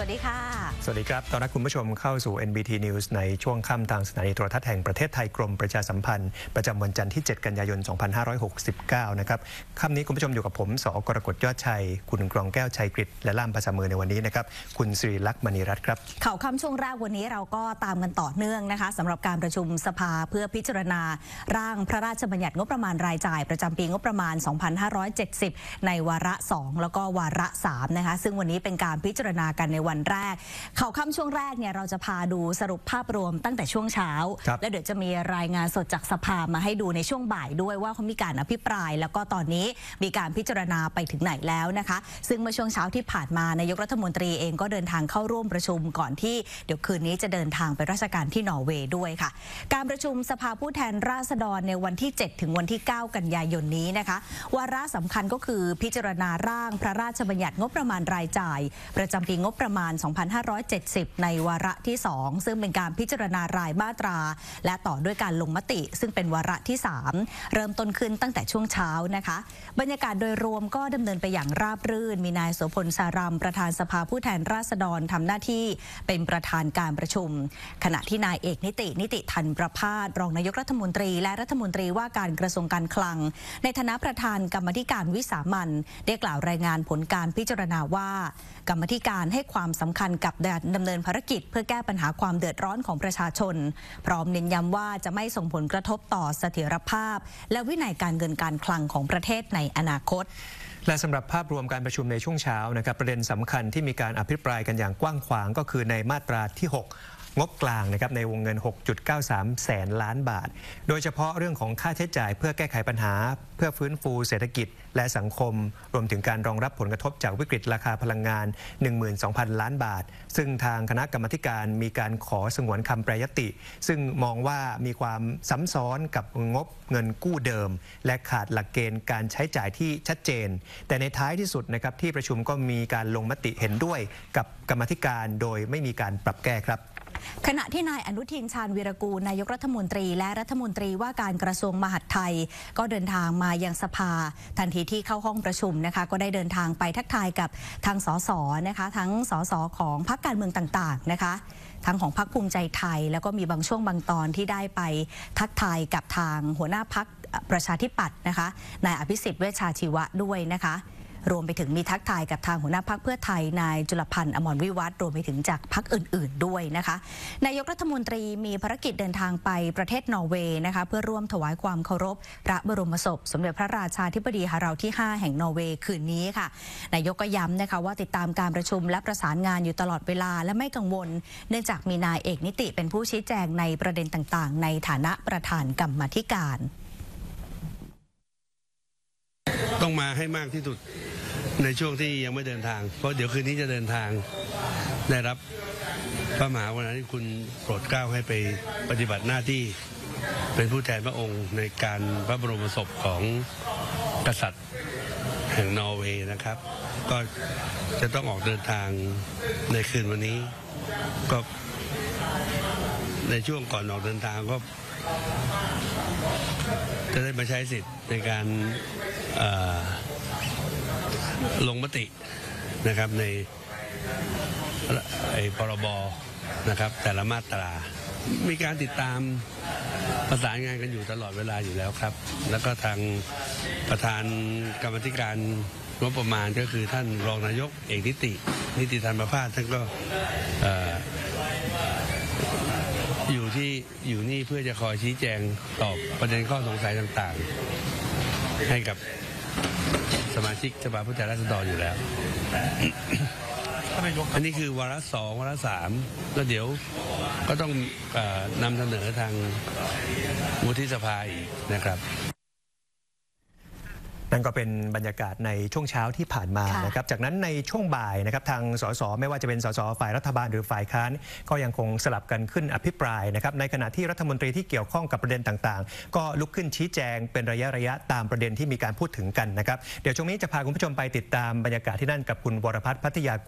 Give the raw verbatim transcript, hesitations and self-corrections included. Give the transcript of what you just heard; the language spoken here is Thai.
วัสดีค่ะสวัสดีครับต้อนรับคุณผู้ชมเข้าสู่ เอ็น บี ที News ในช่วงค่ำทางสถานีโทรทัศน์แห่งประเทศไทยกรมประชาสัมพันธ์ประจำวันจันทร์ที่ เจ็ด กันยายน สองพันห้าร้อยหกสิบเก้า นะครับค่ำนี้คุณผู้ชมอยู่กับผมสกรกฎยอดชัยคุณกรองแก้วชัยกฤษและล่ามภาษามือในวันนี้นะครับคุณสิริลักษณ์มณีรัตน์ครับข่าวค่ำช่วงแรกวันนี้เราก็ตามกันต่อเนื่องนะคะสำหรับการประชุมสภาเพื่อพิจารณาร่างพระราชบัญญัติงบประมาณรายจ่ายประจำปีงบประมาณ สองพันห้าร้อยเจ็ดสิบ ในวาระสองแล้วก็วาระสามนะคะซึ่งวันนี้เป็นการพิจารณากันในวันแรกข่าวค่ำช่วงแรกเนี่ยเราจะพาดูสรุปภาพรวมตั้งแต่ช่วงเช้าและเดี๋ยวจะมีรายงานสดจากสภามาให้ดูในช่วงบ่ายด้วยว่าเขามีการอภิปรายแล้วก็ตอนนี้มีการพิจารณาไปถึงไหนแล้วนะคะซึ่งเมื่อช่วงเช้าที่ผ่านมานายกรัฐมนตรีเองก็เดินทางเข้าร่วมประชุมก่อนที่เดี๋ยวคืนนี้จะเดินทางไปราชการที่นอร์เวย์ด้วยค่ะการประชุมสภาผู้แทนราษฎรในวันที่เจ็ดถึงวันที่เก้ากันยายนนี้นะคะวาระสำคัญก็คือพิจารณาร่างพระราชบัญญัติงบประมาณรายจ่ายประจำปีงบประมาณ สองพันห้าร้อยเจ็ดสิบ ในวาระที่สองซึ่งเป็นการพิจารณารายมาตราและต่อด้วยการลงมติซึ่งเป็นวาระที่สามเริ่มต้นขึ้นตั้งแต่ช่วงเช้านะคะบรรยากาศโดยรวมก็ดำเนินไปอย่างราบรื่นมีนายโสพลสารัมประธานสภาผู้แทนราษฎรทำหน้าที่เป็นประธานการประชุมขณะที่นายเอกนิตินิติธันประภาสรองนายกรัฐมนตรีและรัฐมนตรีว่าการกระทรวงการคลังในฐานะประธานกรรมธิการวิสามัญได้กล่าวรายงานผลการพิจารณาว่ากรรมธิการให้ความสำคัญกับการดำเนินภารกิจเพื่อแก้ปัญหาความเดือดร้อนของประชาชนพร้อมเน้นย้ำว่าจะไม่ส่งผลกระทบต่อเสถียรภาพและวินัยการเงินการคลังของประเทศในอนาคตและสำหรับภาพรวมการประชุมในช่วงเช้านะครับประเด็นสำคัญที่มีการอภิปรายกันอย่างกว้างขวางก็คือในมาตราที่หกงบกลางนะครับในวงเงิน หกจุดเก้าสาม แสนล้านบาทโดยเฉพาะเรื่องของค่าใช้จ่ายเพื่อแก้ไขปัญหาเพื่อฟื้นฟูเศรษฐกิจและสังคมรวมถึงการรองรับผลกระทบจากวิกฤตราคาพลังงาน หนึ่งหมื่นสองพัน ล้านบาทซึ่งทางคณะกรรมการมีการขอสงวนคำแปรยติซึ่งมองว่ามีความซ้ำซ้อนกับงบเงินกู้เดิมและขาดหลักเกณฑ์การใช้จ่ายที่ชัดเจนแต่ในท้ายที่สุดนะครับที่ประชุมก็มีการลงมติเห็นด้วยกับกรรมการโดยไม่มีการปรับแก้ครับขณะที่นายอนุทินชาญวีรกูลนายกรัฐมนตรีและรัฐมนตรีว่าการกระทรวงมหาดไทยก็เดินทางมายังสภาทันทีที่เข้าห้องประชุมนะคะก็ได้เดินทางไปทักทายกับทางสสนะคะทั้งสสของพรรคการเมืองต่างๆนะคะทั้งของพรรคภูมิใจไทยแล้วก็มีบางช่วงบางตอนที่ได้ไปทักทายกับทางหัวหน้าพรรคประชาธิปัตย์นะคะนายอภิสิทธิ์เวชชาชีวะด้วยนะคะรวมไปถึงมีทักทายกับทางหัวหน้าพรรคเพื่อไทยนายจุลพันธ์อมรวิวัฒน์รวมไปถึงจากพรรคอื่นๆด้วยนะคะนายกรัฐมนตรีมีภารกิจเดินทางไปประเทศนอร์เวย์นะคะเพื่อร่วมถวายความเคารพพระบรมศพสมเด็จพระราชาธิบดีฮาราลที่ห้าแห่งนอร์เวย์คืนนี้ค่ะนายกก็ย้ำนะคะว่าติดตามการประชุมและประสานงานอยู่ตลอดเวลาและไม่กังวลเนื่องจากมีนายเอกนิติเป็นผู้ชี้แจงในประเด็นต่างๆในฐานะประธานกรรมาธิการต้องมาให้มากที่สุดในช่วงที่ยังไม่เดินทางเพราะเดี๋ยวคืนนี้จะเดินทางได้รับพระมหากรุณาธิคุณโปรดเกล้าให้ไปปฏิบัติหน้าที่เป็นผู้แทนพระองค์ในการพระบรมศพของกษัตริย์แห่งนอร์เวย์นะครับก็จะต้องออกเดินทางในคืนวันนี้ก็ในช่วงก่อนออกเดินทางก็จะได้มาใช้สิทธิ์ในการลงมตินะครับในไอ้พรบนะครับแต่ละมาตรามีการติดตามประสานงานกันอยู่ตลอดเวลาอยู่แล้วครับแล้วก็ทางประธานกรรมธิการงบประมาณก็คือท่านรองนายกเอกนิตินิติธันประภาสท่านก็อยู่ที่อยู่นี่เพื่อจะคอยชี้แจงตอบประเด็นข้อสงสัยต่างๆให้กับสมาชิกสภาผู้แทนราษฎรอยู่แล้วอันนี้คือวาระสองวาระสามแล้วเดี๋ยวก็ต้องนำเสนอทางวุฒิสภาอีกนะครับนั่นก็เป็นบรรยากาศในช่วงเช้าที่ผ่านมานะครับจากนั้นในช่วงบ่ายนะครับทางสสไม่ว่าจะเป็นสสฝ่ายรัฐบาลหรือฝ่ายค้านก็ยังคงสลับกันขึ้นอภิปรายนะครับในขณะที่รัฐมนตรีที่เกี่ยวข้องกับประเด็นต่างๆก็ลุกขึ้นชี้แจงเป็นระยะระยะตามประเด็นที่มีการพูดถึงกันนะครับเดี๋ยวช่วงนี้จะพาคุณผู้ชมไปติดตามบรรยากาศที่นั่นกับคุณวรพัฒน์พัทยา